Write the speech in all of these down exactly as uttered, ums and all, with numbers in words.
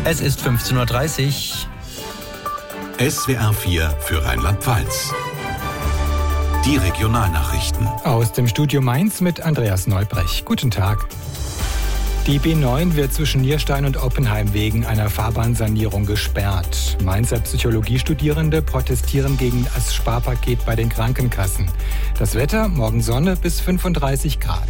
Es ist fünfzehn Uhr dreißig. S W R vier für Rheinland-Pfalz. Die Regionalnachrichten. Aus dem Studio Mainz mit Andreas Neubrech. Guten Tag. Die B neun wird zwischen Nierstein und Oppenheim wegen einer Fahrbahnsanierung gesperrt. Mainzer Psychologiestudierende protestieren gegen das Sparpaket bei den Krankenkassen. Das Wetter, morgen Sonne bis fünfunddreißig Grad.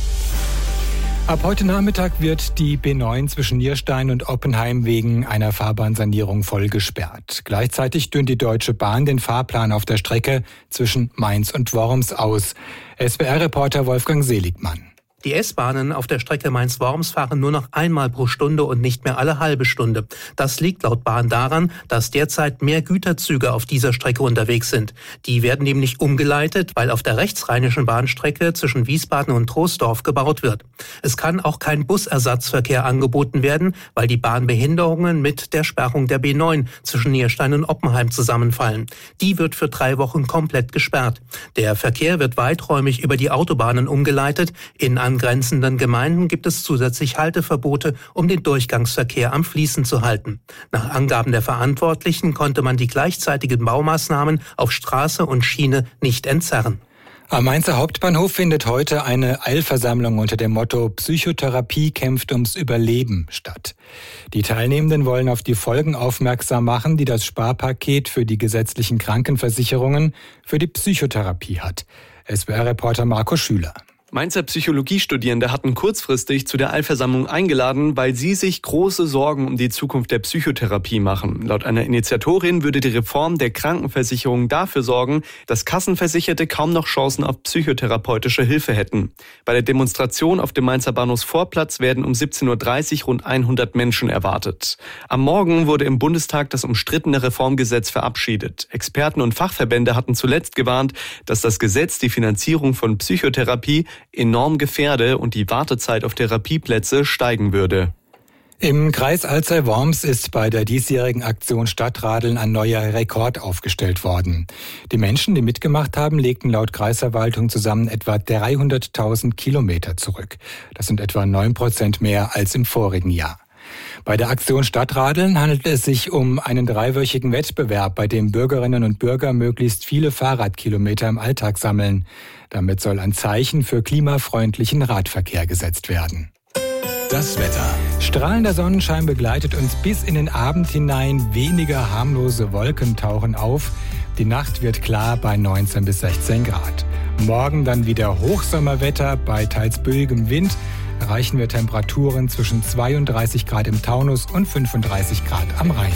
Ab heute Nachmittag wird die B neun zwischen Nierstein und Oppenheim wegen einer Fahrbahnsanierung voll gesperrt. Gleichzeitig dünnt die Deutsche Bahn den Fahrplan auf der Strecke zwischen Mainz und Worms aus. S W R-Reporter Wolfgang Seligmann. Die S-Bahnen auf der Strecke Mainz-Worms fahren nur noch einmal pro Stunde und nicht mehr alle halbe Stunde. Das liegt laut Bahn daran, dass derzeit mehr Güterzüge auf dieser Strecke unterwegs sind. Die werden nämlich umgeleitet, weil auf der rechtsrheinischen Bahnstrecke zwischen Wiesbaden und Troisdorf gebaut wird. Es kann auch kein Busersatzverkehr angeboten werden, weil die Bahnbehinderungen mit der Sperrung der B neun zwischen Nierstein und Oppenheim zusammenfallen. Die wird für drei Wochen komplett gesperrt. Der Verkehr wird weiträumig über die Autobahnen umgeleitet. In angrenzenden Gemeinden gibt es zusätzlich Halteverbote, um den Durchgangsverkehr am Fließen zu halten. Nach Angaben der Verantwortlichen konnte man die gleichzeitigen Baumaßnahmen auf Straße und Schiene nicht entzerren. Am Mainzer Hauptbahnhof findet heute eine Eilversammlung unter dem Motto Psychotherapie kämpft ums Überleben statt. Die Teilnehmenden wollen auf die Folgen aufmerksam machen, die das Sparpaket für die gesetzlichen Krankenversicherungen für die Psychotherapie hat. S W R-Reporter Marco Schüler. Mainzer Psychologiestudierende hatten kurzfristig zu der Eilversammlung eingeladen, weil sie sich große Sorgen um die Zukunft der Psychotherapie machen. Laut einer Initiatorin würde die Reform der Krankenversicherung dafür sorgen, dass Kassenversicherte kaum noch Chancen auf psychotherapeutische Hilfe hätten. Bei der Demonstration auf dem Mainzer Bahnhofsvorplatz werden um siebzehn Uhr dreißig rund hundert Menschen erwartet. Am Morgen wurde im Bundestag das umstrittene Reformgesetz verabschiedet. Experten und Fachverbände hatten zuletzt gewarnt, dass das Gesetz die Finanzierung von Psychotherapie enorm gefährde und die Wartezeit auf Therapieplätze steigen würde. Im Kreis Alzey-Worms ist bei der diesjährigen Aktion Stadtradeln ein neuer Rekord aufgestellt worden. Die Menschen, die mitgemacht haben, legten laut Kreisverwaltung zusammen etwa dreihunderttausend Kilometer zurück. Das sind etwa neun Prozent mehr als im vorigen Jahr. Bei der Aktion Stadtradeln handelt es sich um einen dreiwöchigen Wettbewerb, bei dem Bürgerinnen und Bürger möglichst viele Fahrradkilometer im Alltag sammeln. Damit soll ein Zeichen für klimafreundlichen Radverkehr gesetzt werden. Das Wetter. Strahlender Sonnenschein begleitet uns bis in den Abend hinein. Weniger harmlose Wolken tauchen auf. Die Nacht wird klar bei neunzehn bis sechzehn Grad. Morgen dann wieder Hochsommerwetter bei teils böigem Wind. Erreichen wir Temperaturen zwischen zweiunddreißig Grad im Taunus und fünfunddreißig Grad am Rhein.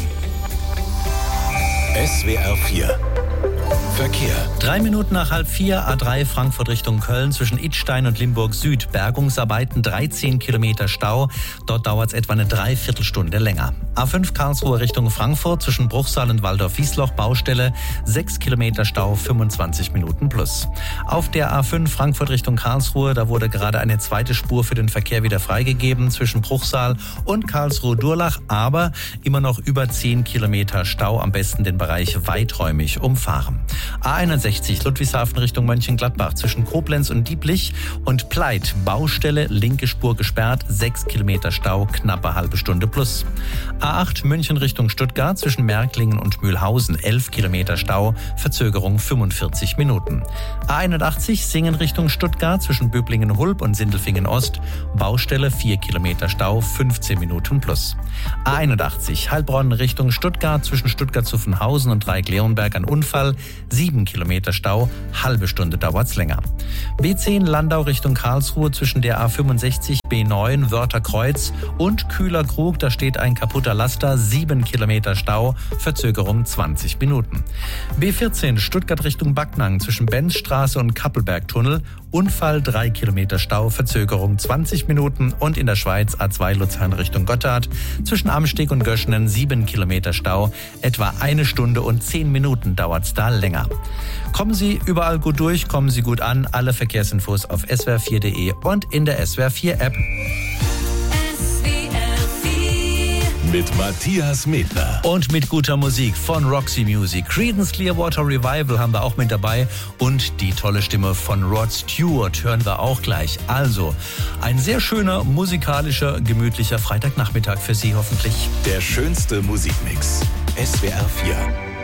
S W R vier Verkehr. Drei Minuten nach halb vier, A drei Frankfurt Richtung Köln zwischen Idstein und Limburg Süd. Bergungsarbeiten, dreizehn Kilometer Stau. Dort dauert es etwa eine Dreiviertelstunde länger. A fünf Karlsruhe Richtung Frankfurt zwischen Bruchsal und Waldorf-Wiesloch Baustelle. sechs Kilometer Stau, fünfundzwanzig Minuten plus. Auf der A fünf Frankfurt Richtung Karlsruhe, da wurde gerade eine zweite Spur für den Verkehr wieder freigegeben zwischen Bruchsal und Karlsruhe-Durlach. Aber immer noch über zehn Kilometer Stau. Am besten den Bereich weiträumig umfahren. A einundsechzig Ludwigshafen Richtung Mönchengladbach zwischen Koblenz und Dieblich und Pleit. Baustelle, linke Spur gesperrt, sechs Kilometer Stau, knappe halbe Stunde plus. A acht München Richtung Stuttgart zwischen Märklingen und Mühlhausen, elf Kilometer Stau, Verzögerung fünfundvierzig Minuten. A einundachtzig Singen Richtung Stuttgart zwischen Böblingen-Hulb und Sindelfingen-Ost, Baustelle, vier Kilometer Stau, fünfzehn Minuten plus. A einundachtzig Heilbronn Richtung Stuttgart zwischen Stuttgart-Zuffenhausen und Dreieck-Leonberg ein Unfall, sieben Kilometer Stau, halbe Stunde dauert's länger. B zehn Landau Richtung Karlsruhe zwischen der A fünfundsechzig, B neun Wörtherkreuz und Kühler-Krug, da steht ein kaputter Laster, sieben Kilometer Stau, Verzögerung zwanzig Minuten. B vierzehn Stuttgart Richtung Backnang zwischen Benzstraße und Kappelbergtunnel, Unfall, drei Kilometer Stau, Verzögerung zwanzig Minuten und in der Schweiz A zwei Luzern Richtung Gotthard zwischen Amsteg und Göschenen, sieben Kilometer Stau, etwa eine Stunde und zehn Minuten dauert's da länger. Kommen Sie überall gut durch, kommen Sie gut an. Alle Verkehrsinfos auf S W R vier Punkt de und in der S W R vier App. mit Matthias Medler. Und mit guter Musik von Roxy Music. Creedence Clearwater Revival haben wir auch mit dabei. Und die tolle Stimme von Rod Stewart hören wir auch gleich. Also, ein sehr schöner, musikalischer, gemütlicher Freitagnachmittag für Sie hoffentlich. Der schönste Musikmix. S W R vier.